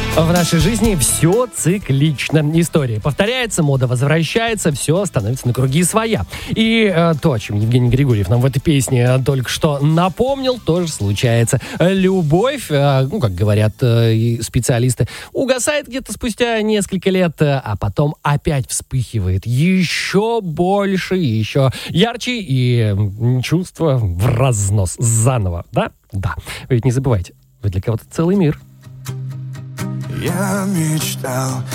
В нашей жизни все циклично. История повторяется, мода возвращается, все становится на круги своя. И то, о чем Евгений Григорьев нам в этой песне только что напомнил, тоже случается. Любовь, как говорят специалисты, угасает где-то спустя несколько лет, а потом опять вспыхивает еще больше, еще ярче, и чувство в разнос заново. Да? Да. Вы ведь не забывайте, вы для кого-то целый мир. Я мечтал